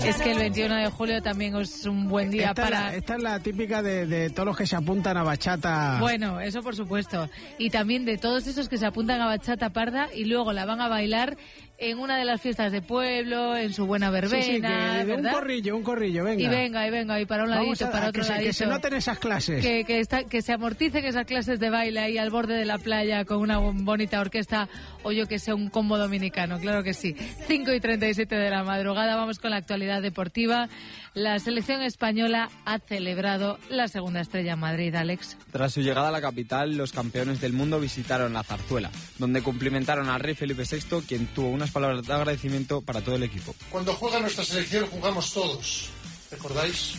Es que el 21 de julio también es un buen día Esta es la típica de todos los que se apuntan a bachata. Bueno, eso por supuesto. Y también de todos esos que se apuntan a bachata parda y luego la van a bailar en una de las fiestas de pueblo, en su buena verbena, sí, ¿verdad? un corrillo, venga. Y venga, y para un ladito, para otro ladito. Que se noten esas clases. Que se amorticen esas clases de baile ahí al borde de la playa con una bonita orquesta, o yo que sé, un combo dominicano, claro que sí. 5:37 de la madrugada, vamos con la actualidad deportiva. La selección española ha celebrado la segunda estrella en Madrid, Alex. Tras su llegada a la capital, los campeones del mundo visitaron la Zarzuela, donde cumplimentaron al rey Felipe VI, quien tuvo unas palabras de agradecimiento para todo el equipo. Cuando juega nuestra selección jugamos todos, ¿recordáis?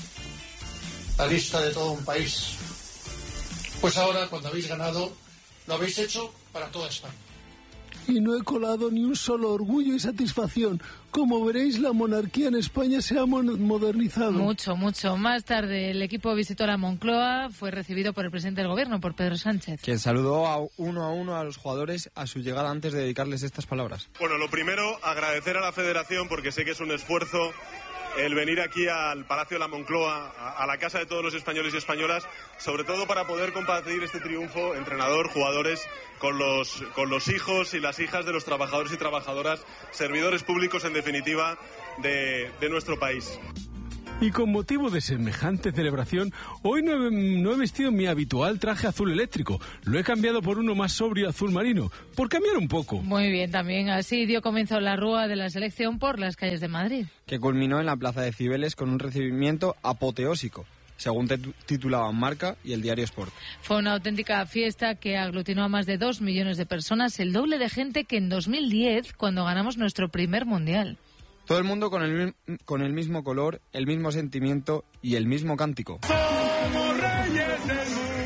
La lista de todo un país. Pues ahora, cuando habéis ganado, lo habéis hecho para toda España. Y no he colado ni un solo orgullo y satisfacción. Como veréis, la monarquía en España se ha modernizado. Mucho. Más tarde, el equipo visitó la Moncloa, fue recibido por el presidente del gobierno, por Pedro Sánchez. Quien saludó a uno a los jugadores a su llegada antes de dedicarles estas palabras. Bueno, lo primero, agradecer a la Federación, porque sé que es un esfuerzo el venir aquí al Palacio de la Moncloa, a la casa de todos los españoles y españolas, sobre todo para poder compartir este triunfo, entrenador, jugadores, con los hijos y las hijas de los trabajadores y trabajadoras, servidores públicos, en definitiva, de nuestro país. Y con motivo de semejante celebración, hoy no he vestido mi habitual traje azul eléctrico. Lo he cambiado por uno más sobrio azul marino, por cambiar un poco. Muy bien, también así dio comienzo la rúa de la selección por las calles de Madrid. Que culminó en la Plaza de Cibeles con un recibimiento apoteósico, según titulaban Marca y el diario Sport. Fue una auténtica fiesta que aglutinó a más de 2 millones de personas, el doble de gente que en 2010, cuando ganamos nuestro primer mundial. Todo el mundo con el mismo color, el mismo sentimiento y el mismo cántico. ¡Somos reyes del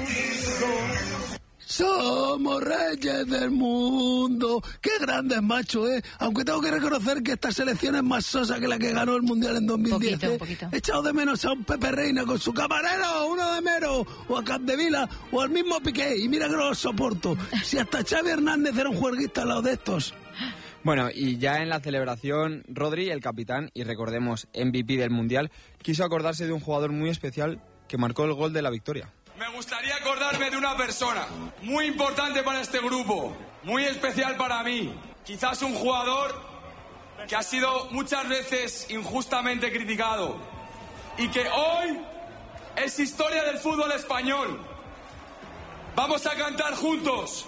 mundo! ¡Somos reyes del mundo! ¡Qué grande es, macho, eh! Aunque tengo que reconocer que esta selección es más sosa que la que ganó el Mundial en 2010. Un poquito. He echado de menos a un Pepe Reina con su camarero, uno de Mero, o a Capdevila, o al mismo Piqué. Y mira que no los soporto. Si hasta Xavi Hernández era un juerguista al lado de estos. Bueno, y ya en la celebración, Rodri, el capitán, y recordemos MVP del Mundial, quiso acordarse de un jugador muy especial que marcó el gol de la victoria. Me gustaría acordarme de una persona muy importante para este grupo, muy especial para mí. Quizás un jugador que ha sido muchas veces injustamente criticado y que hoy es historia del fútbol español. Vamos a cantar juntos.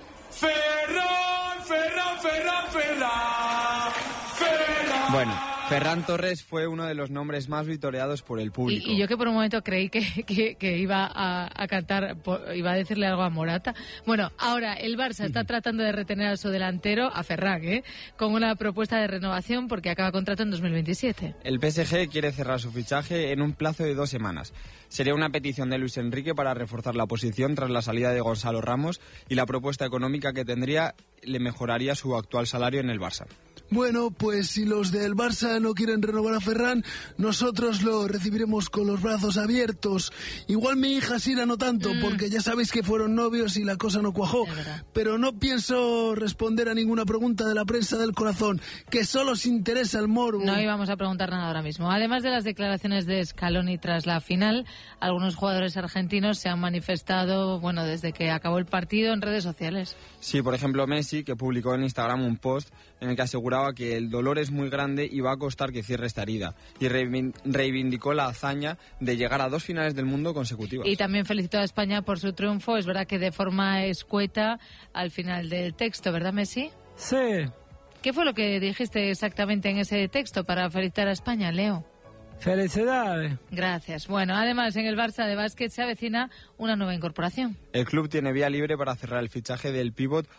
Ferran, Ferran, Ferran, Ferran, Ferran. Bueno, Ferran Torres fue uno de los nombres más vitoreados por el público. Y yo que por un momento creí que iba a cantar, iba a decirle algo a Morata. Bueno, ahora el Barça está tratando de retener a su delantero, a Ferran, con una propuesta de renovación porque acaba contrato en 2027. El PSG quiere cerrar su fichaje en un plazo de 2 semanas. Sería una petición de Luis Enrique para reforzar la posición tras la salida de Gonzalo Ramos, y la propuesta económica que tendría le mejoraría su actual salario en el Barça. Bueno, pues si los del Barça no quieren renovar a Ferran, nosotros lo recibiremos con los brazos abiertos. Igual mi hija Sira no tanto, porque ya sabéis que fueron novios y la cosa no cuajó. Pero no pienso responder a ninguna pregunta de la prensa del corazón, que solo os interesa el morbo. No íbamos a preguntar nada ahora mismo. Además de las declaraciones de Scaloni tras la final, algunos jugadores argentinos se han manifestado, bueno, desde que acabó el partido en redes sociales. Sí, por ejemplo Messi, que publicó en Instagram un post en el que aseguraba que el dolor es muy grande y va a costar que cierre esta herida, y reivindicó la hazaña de llegar a 2 finales del mundo consecutivas. Y también felicitó a España por su triunfo, es verdad que de forma escueta al final del texto, ¿verdad, Messi? Sí. ¿Qué fue lo que dijiste exactamente en ese texto para felicitar a España, Leo? Felicidades. Gracias. Bueno, además en el Barça de básquet se avecina una nueva incorporación. El club tiene vía libre para cerrar el fichaje del pívot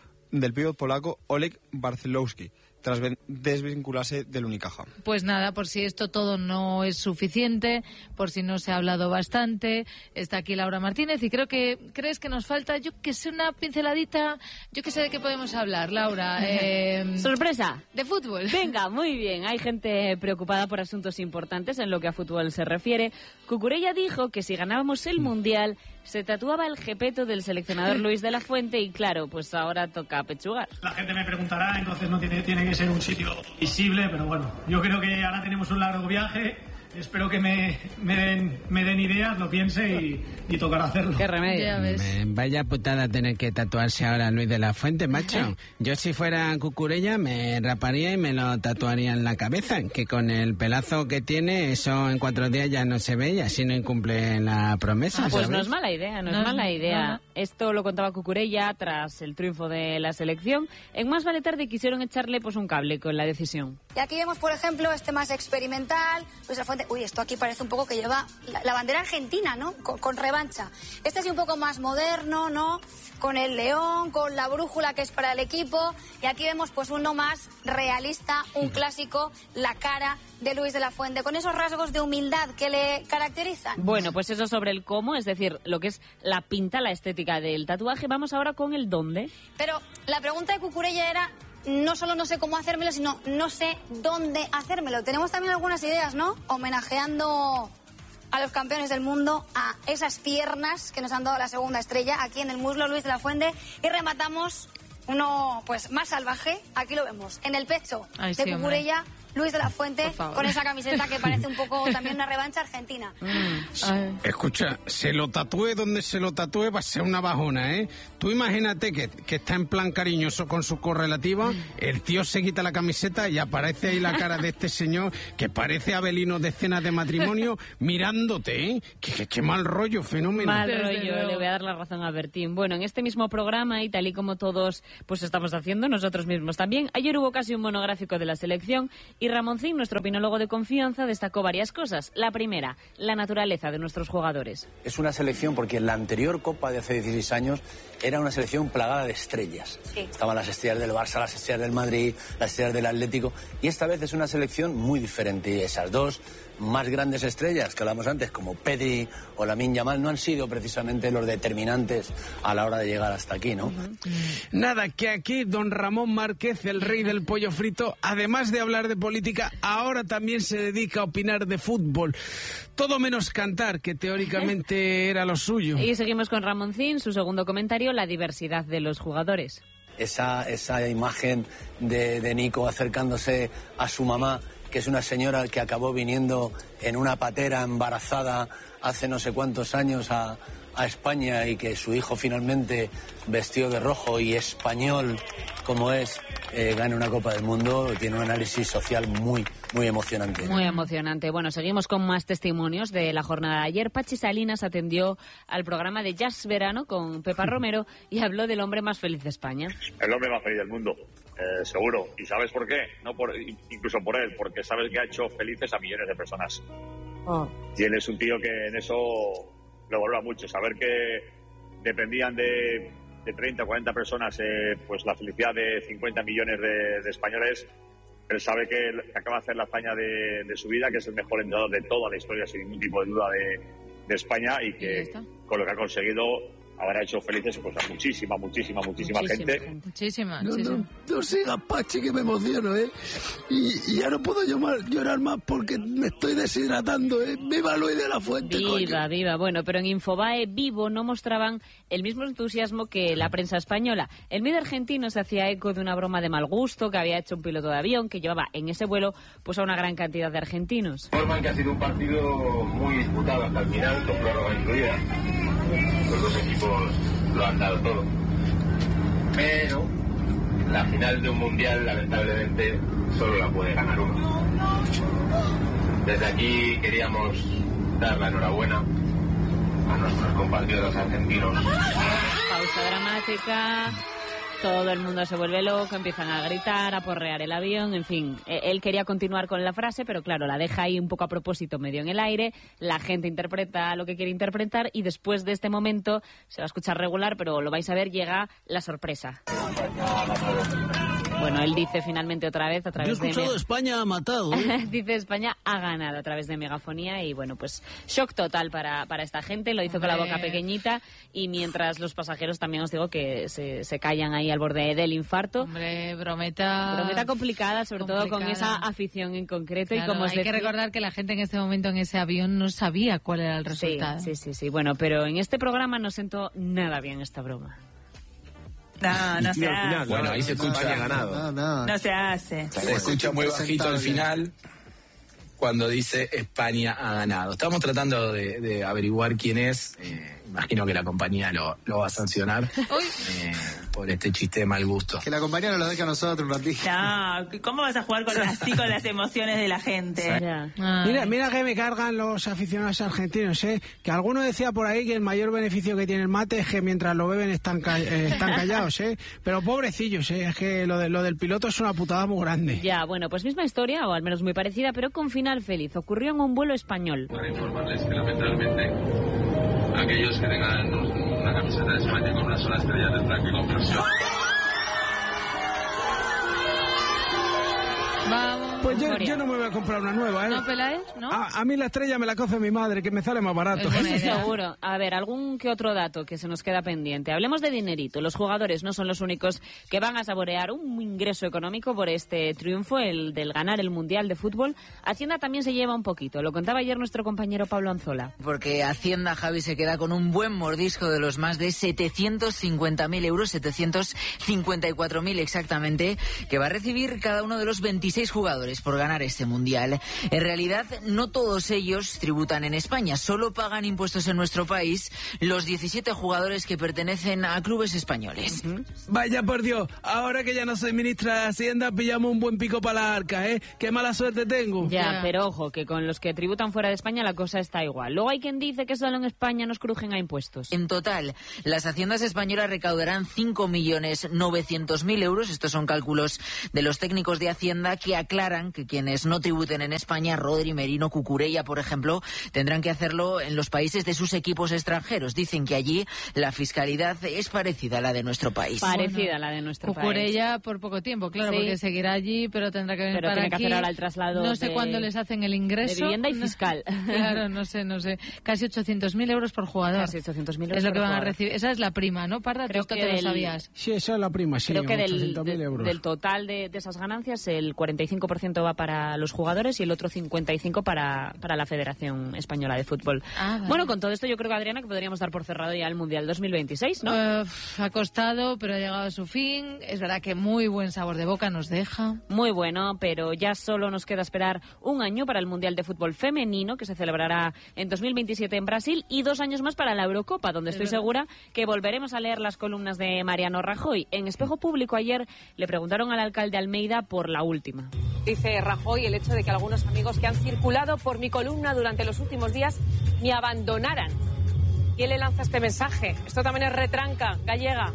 polaco Oleg Barcelowski, tras desvincularse del Unicaja. Pues nada, por si esto todo no es suficiente, por si no se ha hablado bastante, está aquí Laura Martínez y crees que nos falta, yo que sé, una pinceladita, yo que sé de qué podemos hablar, Laura. Sorpresa. De fútbol. Venga, muy bien. Hay gente preocupada por asuntos importantes en lo que a fútbol se refiere. Cucurella dijo que si ganábamos el Mundial se tatuaba el jepeto del seleccionador Luis de la Fuente y claro, pues ahora toca pechugar. La gente me preguntará, entonces no tiene que ser un sitio visible, pero bueno, yo creo que ahora tenemos un largo viaje. Espero que me den ideas, lo piense y tocará hacerlo. Qué remedio. Vaya putada tener que tatuarse ahora Luis de la Fuente, macho. Yo si fuera Cucurella me raparía y me lo tatuaría en la cabeza, que con el pelazo que tiene eso en 4 días ya no se ve y así no incumple la promesa. Pues ¿sabes? no es mala idea, no es mala idea. No. Esto lo contaba Cucurella tras el triunfo de la selección. En Más vale tarde quisieron echarle pues un cable con la decisión. Y aquí vemos, por ejemplo, este más experimental, Luis de la Fuente. Uy, esto aquí parece un poco que lleva la bandera argentina, ¿no? Con revancha. Este sí un poco más moderno, ¿no? Con el león, con la brújula que es para el equipo. Y aquí vemos pues uno más realista, un clásico, la cara de Luis de la Fuente, con esos rasgos de humildad que le caracterizan. Bueno, pues eso sobre el cómo, es decir, lo que es la pinta, la estética del tatuaje. Vamos ahora con el dónde. Pero la pregunta de Cucurella era... No solo no sé cómo hacérmelo, sino no sé dónde hacérmelo. Tenemos también algunas ideas, ¿no? Homenajeando a los campeones del mundo, a esas piernas que nos han dado la segunda estrella, aquí en el muslo, Luis de la Fuente. Y rematamos uno pues más salvaje, aquí lo vemos, en el pecho de Cucurella, Luis de la Fuente, con esa camiseta que parece un poco también una revancha argentina. Escucha, se lo tatúe donde se lo tatúe va a ser una bajona, ¿eh? Tú imagínate que está en plan cariñoso con su correlativa, el tío se quita la camiseta y aparece ahí la cara de este señor que parece Abelino de escenas de matrimonio mirándote, ¿eh? Qué mal rollo, fenómeno. Mal rollo, le voy a dar la razón a Bertín. Bueno, en este mismo programa, y tal y como todos pues estamos haciendo, nosotros mismos también, ayer hubo casi un monográfico de la selección. Y Ramoncín, nuestro opinólogo de confianza, destacó varias cosas. La primera, la naturaleza de nuestros jugadores. Es una selección porque en la anterior Copa de hace 16 años era una selección plagada de estrellas. Sí. Estaban las estrellas del Barça, las estrellas del Madrid, las estrellas del Atlético. Y esta vez es una selección muy diferente. Y esas dos más grandes estrellas que hablamos antes, como Pedri o Lamine Yamal, no han sido precisamente los determinantes a la hora de llegar hasta aquí, ¿no? Nada, que aquí don Ramón Márquez, el rey del pollo frito, además de hablar de política, ahora también se dedica a opinar de fútbol. Todo menos cantar, que teóricamente era lo suyo. Y seguimos con Ramoncín, su segundo comentario, la diversidad de los jugadores. Esa imagen de Nico acercándose a su mamá, que es una señora que acabó viniendo en una patera embarazada hace no sé cuántos años a España y que su hijo finalmente, vestido de rojo y español como es, gane una Copa del Mundo, tiene un análisis social muy emocionante. Muy emocionante. Bueno, seguimos con más testimonios de la jornada de ayer. Pachi Salinas atendió al programa de Jazz Verano con Pepa Romero y habló del hombre más feliz de España. El hombre más feliz del mundo. Seguro. ¿Y sabes por qué? No incluso por él, porque sabes que ha hecho felices a millones de personas. Y él es un tío que en eso lo valora mucho. Saber que dependían de 30 o 40 personas pues la felicidad de 50 millones de españoles. Él sabe que acaba de hacer la hazaña de su vida, que es el mejor entrenador de toda la historia, sin ningún tipo de duda, de España, y que con lo que ha conseguido habrá hecho felices pues a muchísima gente. Muchísima. No sigas, Pachi, que me emociono, ¿eh? Y ya no puedo llorar más porque me estoy deshidratando, ¿eh? ¡Viva Luis de la Fuente, Viva, viva. Bueno, pero en Infobae Vivo no mostraban el mismo entusiasmo que la prensa española. El medio argentino se hacía eco de una broma de mal gusto que había hecho un piloto de avión que llevaba en ese vuelo pues a una gran cantidad de argentinos. Informan que ha sido un partido muy disputado hasta el final, con prórroga incluida. Los dos equipos lo han dado todo. Pero la final de un mundial, lamentablemente, solo la puede ganar uno. Desde aquí queríamos dar la enhorabuena a nuestros compatriotas argentinos. Pausa dramática. Todo el mundo se vuelve loco, empiezan a gritar, a porrear el avión, en fin. Él quería continuar con la frase, pero claro, la deja ahí un poco a propósito, medio en el aire. La gente interpreta lo que quiere interpretar y después de este momento, se va a escuchar regular, pero lo vais a ver, llega la sorpresa. Bueno, él dice finalmente otra vez a través de... Yo he escuchado España ha matado, ¿eh? Dice España ha ganado a través de megafonía y bueno, pues shock total para esta gente. Lo hizo con la boca pequeñita y mientras los pasajeros también os digo que se callan ahí al borde del infarto. Hombre, brometa complicada, sobre todo con esa afición en concreto. Claro, y como hay que recordar que la gente en este momento en ese avión no sabía cuál era el resultado. Sí. Bueno, pero en este programa no sentó nada bien esta broma. No se hace. Bueno, ahí se escucha ganado. No se hace. Se escucha muy bajito al final cuando dice España ha ganado. Estamos tratando de averiguar quién es. Imagino que la compañía lo va a sancionar por este chiste de mal gusto. Que la compañía nos lo deje a nosotros un ratito. No, ¿cómo vas a jugar con las emociones de la gente? Mira que me cargan los aficionados argentinos, que alguno decía por ahí que el mayor beneficio que tiene el mate es que mientras lo beben están callados, pero pobrecillos, es que lo del piloto es una putada muy grande. Ya, bueno, pues misma historia, o al menos muy parecida, pero con final feliz. Ocurrió en un vuelo español. Para informarles que lamentablemente aquellos que tengan una camiseta de España con una sola estrella tendrán que comprarse. Vamos. Pues yo no me voy a comprar una nueva, ¿No, Peláez? ¿No? A mí la estrella me la coce mi madre, que me sale más barato. Eso seguro. A ver, algún que otro dato que se nos queda pendiente. Hablemos de dinerito. Los jugadores no son los únicos que van a saborear un ingreso económico por este triunfo, el del ganar el Mundial de Fútbol. Hacienda también se lleva un poquito. Lo contaba ayer nuestro compañero Pablo Anzola. Porque Hacienda, Javi, se queda con un buen mordisco de los más de 750.000 euros, 754.000 exactamente, que va a recibir cada uno de los 26 jugadores por ganar este Mundial. En realidad, no todos ellos tributan en España, solo pagan impuestos en nuestro país los 17 jugadores que pertenecen a clubes españoles. Vaya por Dios, ahora que ya no soy ministra de Hacienda, pillamos un buen pico para la arca, Qué mala suerte tengo. Ya, pero ojo, que con los que tributan fuera de España la cosa está igual. Luego hay quien dice que solo en España nos crujen a impuestos. En total, las haciendas españolas recaudarán 5.900.000 euros. Estos son cálculos de los técnicos de Hacienda que aclaran que quienes no tributen en España, Rodri, Merino, Cucurella, por ejemplo, tendrán que hacerlo en los países de sus equipos extranjeros. Dicen que allí la fiscalidad es parecida a la de nuestro país. Parecida a la de nuestro país. Cucurella por poco tiempo, claro, Sí. porque seguirá allí, pero tendrá que venir para tiene que aquí. hacer ahora el traslado No sé cuándo les hacen el ingreso. de vivienda y fiscal. Claro, no sé. Casi 800.000 euros por jugador. Casi 800.000 euros es lo por que van a jugador. recibir. Esa es la prima, ¿no, Parda? Creo Esto que te lo sabías. Sí, esa es la prima, sí, Creo que 800.000 euros. del total de esas ganancias, el 45% va para los jugadores y el otro 55% para la Federación Española de Fútbol. Vale. Bueno, con todo esto yo creo, Adriana, que podríamos dar por cerrado ya el Mundial 2026, ¿no? Ha costado, pero ha llegado a su fin. Es verdad que muy buen sabor de boca nos deja. Muy bueno, pero ya solo nos queda esperar un año para el Mundial de Fútbol Femenino, que se celebrará en 2027 en Brasil, y 2 años más para la Eurocopa, donde estoy segura que volveremos a leer las columnas de Mariano Rajoy. En Espejo Público ayer le preguntaron al alcalde Almeida por la última. Dice Rajoy el hecho de que algunos amigos que han circulado por mi columna durante los últimos días me abandonaran. Y él le lanza este mensaje. Esto también es retranca gallega.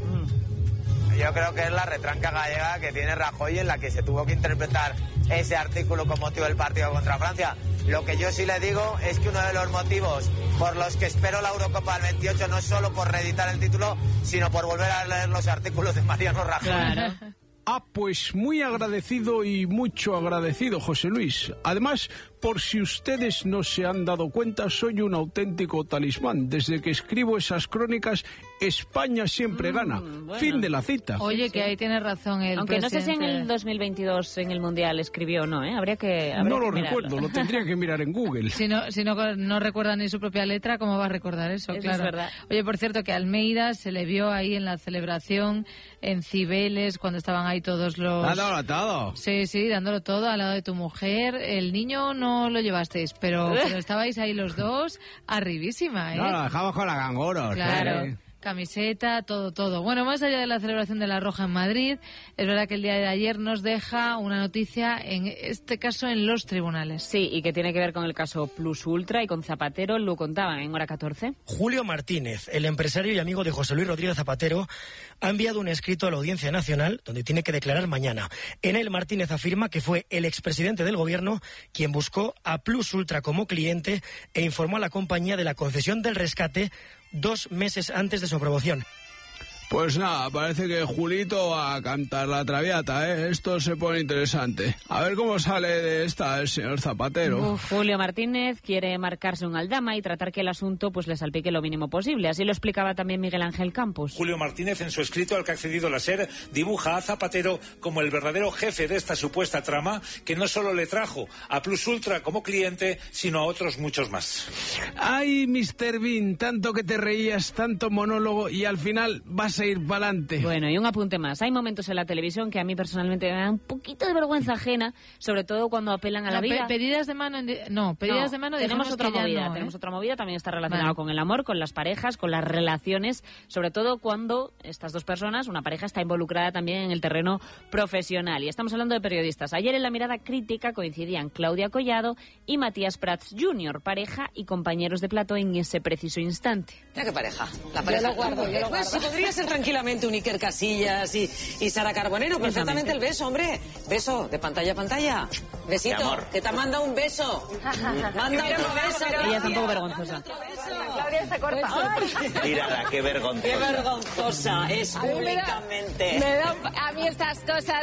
Yo creo que es la retranca gallega que tiene Rajoy, en la que se tuvo que interpretar ese artículo con motivo del partido contra Francia. Lo que yo sí le digo es que uno de los motivos por los que espero la Eurocopa del 28 no es solo por reeditar el título, sino por volver a leer los artículos de Mariano Rajoy. Claro. Pues muy agradecido y mucho agradecido, José Luis. Además, por si ustedes no se han dado cuenta, soy un auténtico talismán. Desde que escribo esas crónicas, España siempre gana. Bueno. Fin de la cita. Oye, que ahí tiene razón el Aunque no sé si en presidente. el 2022 en el Mundial escribió o no, ¿eh? Habría que No lo mirarlo. recuerdo, lo tendría que mirar en Google. Si no recuerda ni su propia letra, ¿cómo va a recordar eso? Eso Claro. es verdad. Oye, por cierto, que Almeida se le vio ahí en la celebración en Cibeles, cuando estaban ahí todos los... Dándolo todo. Sí, dándolo todo al lado de tu mujer. El niño no lo llevasteis, pero estabais ahí los dos arribísima, ¿eh? No, lo dejamos con la gangoros. Claro. Camiseta, todo. Bueno, más allá de la celebración de la Roja en Madrid, es verdad que el día de ayer nos deja una noticia, en este caso en los tribunales. Sí, y que tiene que ver con el caso Plus Ultra y con Zapatero, lo contaban en Hora 14. Julio Martínez, el empresario y amigo de José Luis Rodríguez Zapatero, ha enviado un escrito a la Audiencia Nacional donde tiene que declarar mañana. En él, Martínez afirma que fue el expresidente del gobierno quien buscó a Plus Ultra como cliente e informó a la compañía de la concesión del rescate 2 meses antes de su aprobación. Pues nada, parece que Julito va a cantar la traviata, ¿eh? Esto se pone interesante. A ver cómo sale de esta el señor Zapatero. Julio Martínez quiere marcarse un aldama y tratar que el asunto pues le salpique lo mínimo posible. Así lo explicaba también Miguel Ángel Campos. Julio Martínez, en su escrito al que ha accedido la SER, dibuja a Zapatero como el verdadero jefe de esta supuesta trama, que no solo le trajo a Plus Ultra como cliente, sino a otros muchos más. Ay, Mr. Bean, tanto que te reías, tanto monólogo, y al final vas a seguir para adelante. Bueno, y un apunte más. Hay momentos en la televisión que a mí personalmente me dan un poquito de vergüenza ajena, sobre todo cuando apelan a la vida. Pedidas de mano... pedidas de mano tenemos otra movida. ¿no? Tenemos otra movida, también está relacionado con el amor, con las parejas, con las relaciones, sobre todo cuando estas dos personas, una pareja, está involucrada también en el terreno profesional. Y estamos hablando de periodistas. Ayer en La Mirada Crítica coincidían Claudia Collado y Matías Prats Jr., pareja y compañeros de plató en ese preciso instante. Mira qué pareja. La pareja. Yo lo guardo. Pues si podría ser tranquilamente un Iker Casillas y Sara Carbonero, perfectamente el beso, hombre. Beso, de pantalla a pantalla. Besito, que te manda un beso. Manda otro beso. Ella es un poco vergonzosa. Claudia se corta. Mírala, qué vergonzosa. Qué vergonzosa es públicamente. A mí estas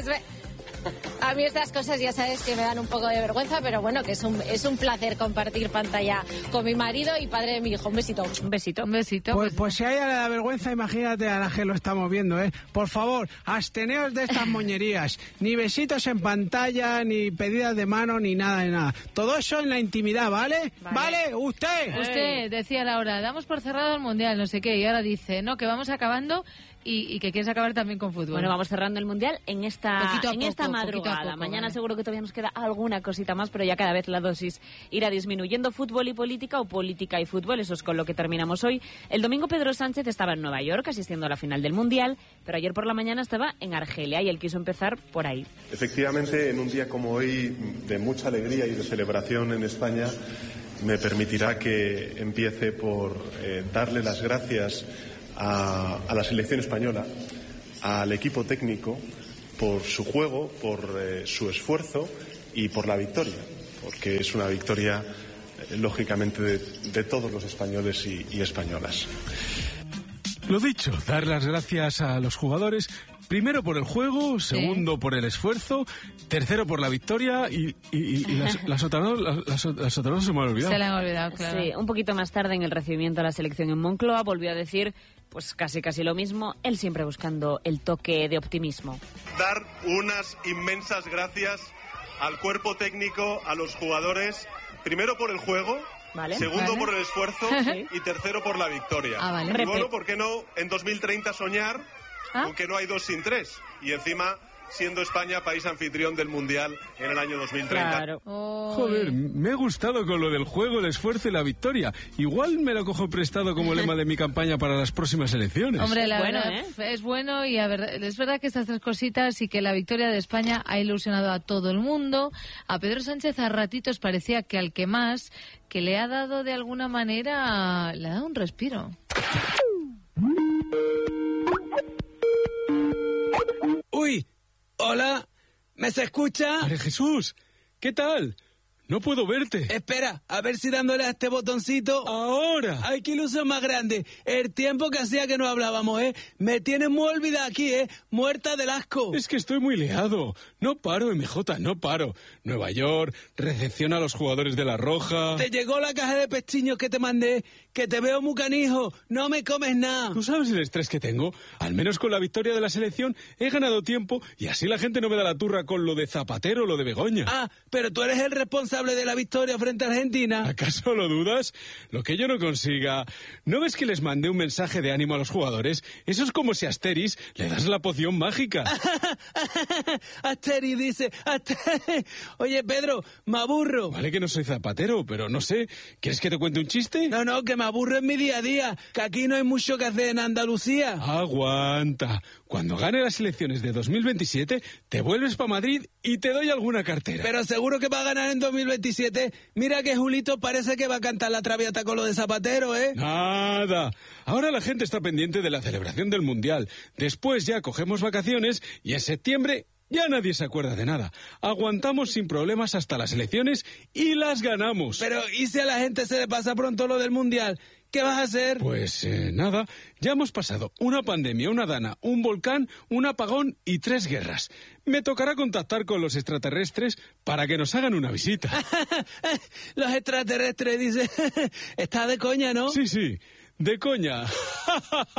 cosas ya sabes que me dan un poco de vergüenza, pero bueno, que es un placer compartir pantalla con mi marido y padre de mi hijo. Un besito. Un besito. Un besito. Pues si a ella le da vergüenza, imagínate a la que lo estamos viendo, ¿eh? Por favor, absteneos de estas moñerías. Ni besitos en pantalla, ni pedidas de mano, ni nada de nada. Todo eso en la intimidad, ¿vale? ¿Vale? Usted decía Laura, damos por cerrado el Mundial, no sé qué, y ahora dice, no, que vamos acabando y que quieres acabar también con fútbol. Bueno, vamos cerrando el Mundial en esta madrugada. Poco, mañana vale. Seguro que todavía nos queda alguna cosita más, pero ya cada vez la dosis irá disminuyendo. Fútbol y política, o política y fútbol, eso es con lo que terminamos hoy. El domingo Pedro Sánchez estaba en Nueva York asistiendo a la final del Mundial, pero ayer por la mañana estaba en Argelia y él quiso empezar por ahí. Efectivamente, en un día como hoy, de mucha alegría y de celebración en España, me permitirá que empiece por darle las gracias a la selección española, al equipo técnico, por su juego, por su esfuerzo y por la victoria, porque es una victoria, lógicamente, de todos los españoles y españolas. Lo dicho, dar las gracias a los jugadores, primero por el juego, segundo por el esfuerzo, tercero por la victoria y las otras dos se me han olvidado. Se le han olvidado, claro. Sí, un poquito más tarde en el recibimiento a la selección en Moncloa volvió a decir pues casi lo mismo, él siempre buscando el toque de optimismo. Dar unas inmensas gracias al cuerpo técnico, a los jugadores, primero por el juego, segundo por el esfuerzo y tercero por la victoria. Y bueno, ¿por qué no en 2030 soñar con que no hay 2 sin 3? Y encima siendo España país anfitrión del Mundial en el año 2030. Claro. Joder, me ha gustado con lo del juego, el esfuerzo y la victoria. Igual me lo cojo prestado como lema de mi campaña para las próximas elecciones. Hombre, la verdad, es bueno y es verdad que estas tres cositas y que la victoria de España ha ilusionado a todo el mundo. A Pedro Sánchez a ratitos parecía que al que más, que le ha dado de alguna manera, le ha dado un respiro. Uy, hola, ¿me se escucha? María Jesús, ¿qué tal? No puedo verte. Espera, a ver si dándole a este botoncito. ¡Ahora! ¡Ay, qué ilusión más grande! El tiempo que hacía que no hablábamos, ¿eh? Me tienes muy olvidada aquí, ¿eh? Muerta del asco. Es que estoy muy liado. No paro, MJ, no paro. Nueva York, recepción a los jugadores de La Roja. Te llegó la caja de pestiños que te mandé, que te veo muy canijo. No me comes nada. ¿Tú sabes el estrés que tengo? Al menos con la victoria de la selección he ganado tiempo y así la gente no me da la turra con lo de Zapatero o lo de Begoña. Ah, pero tú eres el responsable de la victoria frente a Argentina. ¿Acaso lo dudas? Lo que yo no consiga... ¿No ves que les mandé un mensaje de ánimo a los jugadores? Eso es como si a Asteris le das la poción mágica. Asteris dice... Oye, Pedro, me aburro. Vale que no soy Zapatero, pero no sé. ¿Quieres que te cuente un chiste? No, que me aburro en mi día a día. Que aquí no hay mucho que hacer en Andalucía. Aguanta. Cuando gane las elecciones de 2027, te vuelves para Madrid y te doy alguna cartera. Pero seguro que va a ganar en 2027. Mira que Julito parece que va a cantar la Traviata con lo de Zapatero, ¿eh? Nada. Ahora la gente está pendiente de la celebración del Mundial. Después ya cogemos vacaciones y en septiembre ya nadie se acuerda de nada. Aguantamos sin problemas hasta las elecciones y las ganamos. Pero ¿y si a la gente se le pasa pronto lo del Mundial? ¿Qué vas a hacer? Pues nada, ya hemos pasado una pandemia, una dana, un volcán, un apagón y 3 guerras. Me tocará contactar con los extraterrestres para que nos hagan una visita. Los extraterrestres, dice, está de coña, ¿no? Sí, de coña.